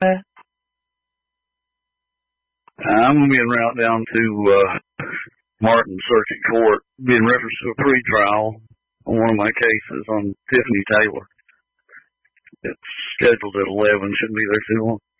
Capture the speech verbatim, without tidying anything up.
I'm being routed down to uh, Martin Circuit Court, being referenced to a pre-trial on one of my cases on Tiffany Taylor. It's scheduled at eleven. Shouldn't be there too long.